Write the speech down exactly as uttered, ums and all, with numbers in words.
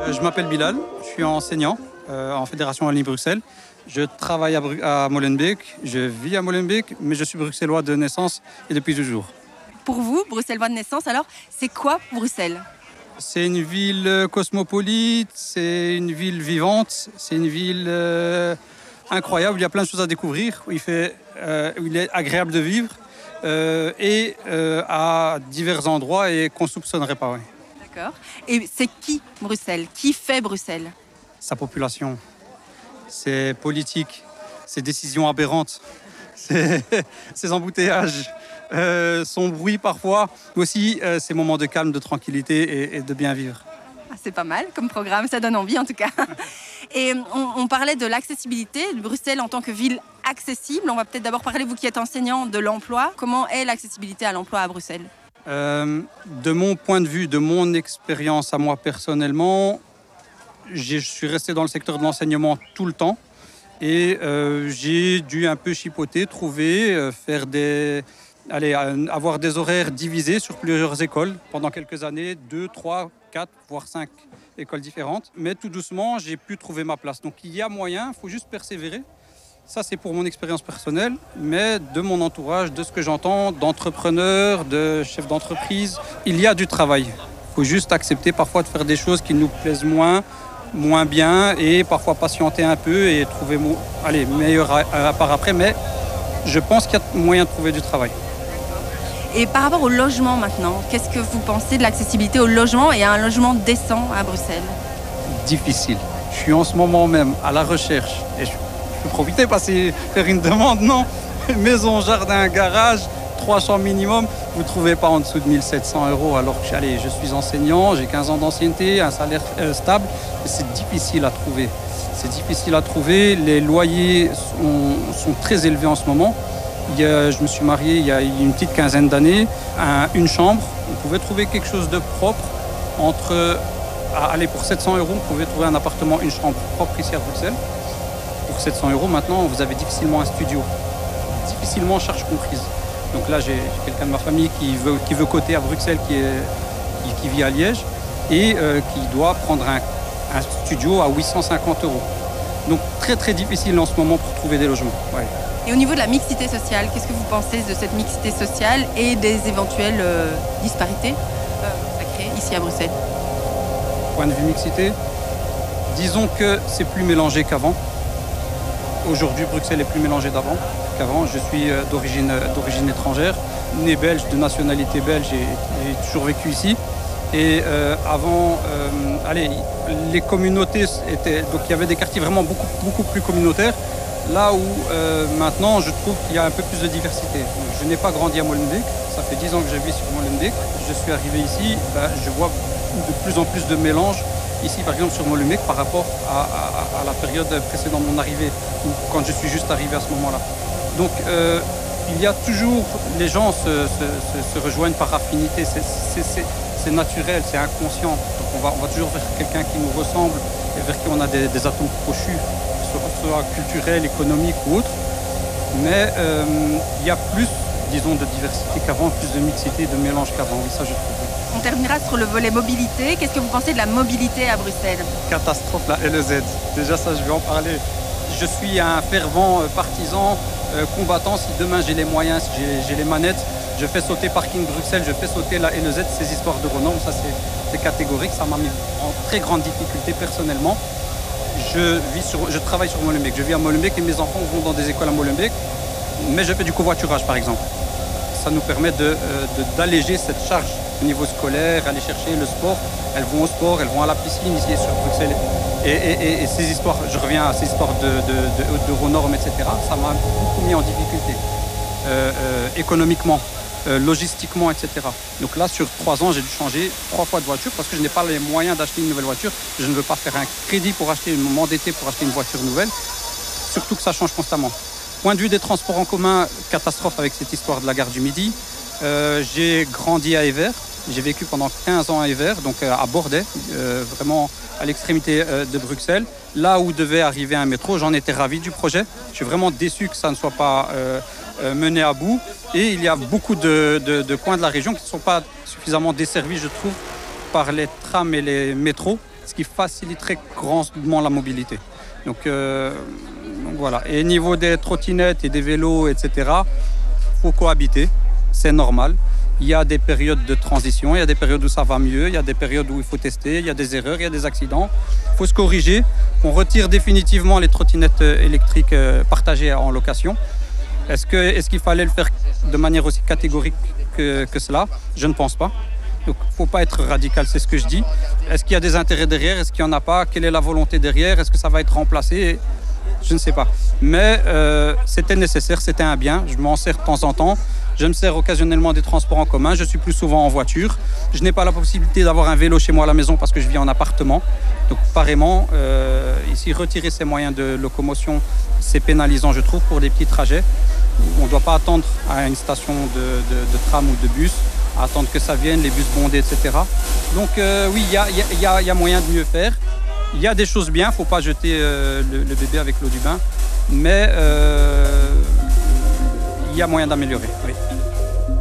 Je m'appelle Bilal, je suis enseignant euh, en Fédération Wallonie-Bruxelles. Je travaille à, Bru- à Molenbeek, je vis à Molenbeek, mais je suis bruxellois de naissance et depuis toujours. Pour vous, bruxellois de naissance, alors, c'est quoi Bruxelles? C'est une ville cosmopolite, c'est une ville vivante, c'est une ville euh, incroyable. Il y a plein de choses à découvrir, où il, fait, euh, où il est agréable de vivre euh, et euh, à divers endroits et qu'on ne soupçonnerait pas. Ouais. D'accord. Et c'est qui Bruxelles? Qui fait Bruxelles? Sa population, ses politiques, ses décisions aberrantes, ses, ses embouteillages, euh, son bruit parfois, mais aussi euh, ses moments de calme, de tranquillité et, et de bien vivre. Ah, c'est pas mal comme programme, ça donne envie en tout cas. Et on, on parlait de l'accessibilité, de Bruxelles en tant que ville accessible. On va peut-être d'abord parler, vous qui êtes enseignant, de l'emploi. Comment est l'accessibilité à l'emploi à Bruxelles? Euh, de mon point de vue, de mon expérience à moi personnellement, je suis resté dans le secteur de l'enseignement tout le temps et euh, j'ai dû un peu chipoter, trouver, euh, faire des, allez, euh, avoir des horaires divisés sur plusieurs écoles pendant quelques années, deux, trois, quatre, voire cinq écoles différentes. Mais tout doucement, j'ai pu trouver ma place. Donc il y a moyen, il faut juste persévérer. Ça, c'est pour mon expérience personnelle, mais de mon entourage, de ce que j'entends, d'entrepreneurs, de chefs d'entreprise, il y a du travail. Il faut juste accepter parfois de faire des choses qui nous plaisent moins, moins bien, et parfois patienter un peu et trouver allez, meilleur à, à part après. Mais je pense qu'il y a moyen de trouver du travail. Et par rapport au logement maintenant, qu'est-ce que vous pensez de l'accessibilité au logement et à un logement décent à Bruxelles? Difficile. Je suis en ce moment même à la recherche et je peux profiter, passer, faire une demande, non. Maison, jardin, garage, trois chambres minimum. Vous ne trouvez pas en dessous de mille sept cents euros alors que allez, je suis enseignant, j'ai quinze ans d'ancienneté, un salaire euh, stable. C'est difficile à trouver. C'est difficile à trouver. Les loyers sont, sont très élevés en ce moment. Il y a, je me suis marié il y a une petite quinzaine d'années. Un, une chambre, on pouvait trouver quelque chose de propre. Entre, allez, pour sept cents euros, on pouvait trouver un appartement, une chambre propre ici à Bruxelles. Pour sept cents euros, maintenant, vous avez difficilement un studio. Difficilement charge comprise. Donc là, j'ai, j'ai quelqu'un de ma famille qui veut, qui veut coter à Bruxelles, qui, est, qui, qui vit à Liège, et euh, qui doit prendre un, un studio à huit cent cinquante euros. Donc très très difficile en ce moment pour trouver des logements. Ouais. Et au niveau de la mixité sociale, qu'est-ce que vous pensez de cette mixité sociale et des éventuelles euh, disparités euh, à créer ici à Bruxelles? Point de vue mixité, disons que c'est plus mélangé qu'avant. Aujourd'hui, Bruxelles est plus mélangée d'avant, qu'avant. Je suis d'origine, d'origine étrangère, né belge, de nationalité belge, et j'ai toujours vécu ici. Et euh, avant, euh, allez, les communautés étaient... Donc il y avait des quartiers vraiment beaucoup, beaucoup plus communautaires. Là où euh, maintenant, je trouve qu'il y a un peu plus de diversité. Donc, je n'ai pas grandi à Molenbeek, ça fait dix ans que je vis sur Molenbeek. Je suis arrivé ici, ben, je vois de plus en plus de mélange. Ici, par exemple, sur Molenbeek, par rapport à, à, à la période précédant mon arrivée, ou quand je suis juste arrivé à ce moment-là. Donc, euh, il y a toujours... Les gens se, se, se, se rejoignent par affinité. C'est, c'est, c'est, c'est naturel, c'est inconscient. Donc, on va, on va toujours vers quelqu'un qui nous ressemble et vers qui on a des, des atomes crochus, que ce soit culturel, économique ou autre. Mais euh, il y a plus, disons, de diversité qu'avant, plus de mixité, de mélange qu'avant. Et ça, je trouve. On terminera sur le volet mobilité. Qu'est-ce que vous pensez de la mobilité à Bruxelles? Catastrophe, la L E Z. Déjà, ça, je vais en parler. Je suis un fervent partisan, euh, combattant. Si demain j'ai les moyens, si j'ai, j'ai les manettes, je fais sauter Parking Bruxelles, je fais sauter la L E Z. Ces histoires de renormes, ça, c'est, c'est catégorique. Ça m'a mis en très grande difficulté personnellement. Je, vis sur, je travaille sur Molenbeek. Je vis à Molenbeek et mes enfants vont dans des écoles à Molenbeek. Mais je fais du covoiturage, par exemple. Ça nous permet de, euh, de, d'alléger cette charge au niveau scolaire, aller chercher le sport. Elles vont au sport, elles vont à la piscine ici sur Bruxelles. Et, et, et, et ces histoires, je reviens à ces histoires de, de, de, de renormes, et cetera. Ça m'a beaucoup mis en difficulté, euh, euh, économiquement, euh, logistiquement, et cetera. Donc là, sur trois ans, j'ai dû changer trois fois de voiture parce que je n'ai pas les moyens d'acheter une nouvelle voiture. Je ne veux pas faire un crédit pour acheter, m'endetter pour acheter une voiture nouvelle. Surtout que ça change constamment. Point de vue des transports en commun, catastrophe avec cette histoire de la gare du Midi. Euh, j'ai grandi à Evere, j'ai vécu pendant quinze ans à Evere, donc euh, à Bordet, euh, vraiment à l'extrémité euh, de Bruxelles. Là où devait arriver un métro, j'en étais ravi du projet. Je suis vraiment déçu que ça ne soit pas euh, euh, mené à bout. Et il y a beaucoup de, de, de coins de la région qui ne sont pas suffisamment desservis, je trouve, par les trams et les métros. ce qui faciliterait grandement la mobilité. Donc, euh, donc voilà. Et au niveau des trottinettes et des vélos, et cetera, il faut cohabiter, c'est normal. Il y a des périodes de transition, il y a des périodes où ça va mieux, il y a des périodes où il faut tester, il y a des erreurs, il y a des accidents. Il faut se corriger. On retire définitivement les trottinettes électriques partagées en location. Est-ce que, est-ce qu'il fallait le faire de manière aussi catégorique que, que cela? Je ne pense pas. Donc il ne faut pas être radical, c'est ce que je dis. Est-ce qu'il y a des intérêts derrière? Est-ce qu'il n'y en a pas? Quelle est la volonté derrière? Est-ce que ça va être remplacé? Je ne sais pas. Mais euh, c'était nécessaire, c'était un bien. Je m'en sers de temps en temps. Je me sers occasionnellement des transports en commun. Je suis plus souvent en voiture. Je n'ai pas la possibilité d'avoir un vélo chez moi à la maison parce que je vis en appartement. Donc, pareillement, euh, ici, retirer ces moyens de locomotion, c'est pénalisant, je trouve, pour des petits trajets. On ne doit pas attendre à une station de, de, de tram ou de bus, attendre que ça vienne, les bus bondés, et cetera. Donc, euh, oui, il y a, y a, y a moyen de mieux faire. Il y a des choses bien, il ne faut pas jeter euh, le, le bébé avec l'eau du bain. Mais... Euh, il y a moyen d'améliorer, oui.